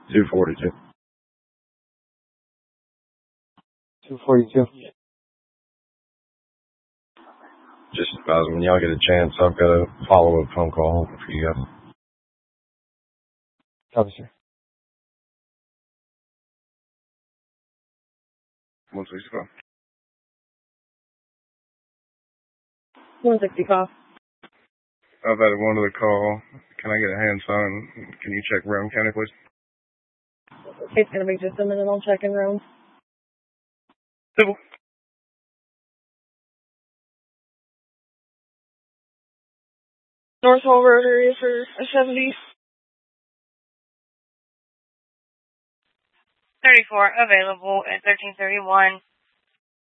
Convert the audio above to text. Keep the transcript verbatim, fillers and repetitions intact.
two forty-two. two forty-two. Just advise when y'all get a chance, I've got a follow-up phone call for you guys. Copy, sir. one sixty-five. one sixty-five. I've had one other call. Can I get a hand sign? Can you check Rowan County, please? It's going to be just a minute. I'll check in room. Civil. North Hall Rotary for a seventy. thirty-four available at thirteen thirty-one.